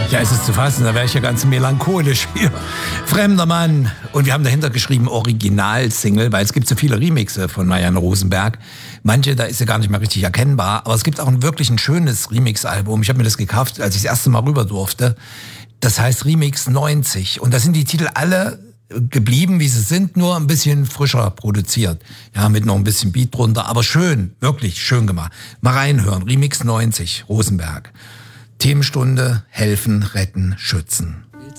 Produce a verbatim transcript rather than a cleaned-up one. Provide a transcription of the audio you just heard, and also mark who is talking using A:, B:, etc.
A: Ja, ist es zu fassen, da wäre ich ja ganz melancholisch hier. Fremder Mann. Und wir haben dahinter geschrieben Original-Single, weil es gibt so viele Remixe von Marianne Rosenberg. Manche, da ist sie gar nicht mehr richtig erkennbar. Aber es gibt auch ein wirklich ein schönes Remix-Album. Ich habe mir das gekauft, als ich das erste Mal rüber durfte. Das heißt Remix neunzig. Und da sind die Titel alle geblieben, wie sie sind, nur ein bisschen frischer produziert. Ja, mit noch ein bisschen Beat drunter. Aber schön, wirklich schön gemacht. Mal reinhören. Remix neunzig, Rosenberg. Themenstunde, helfen, retten, schützen.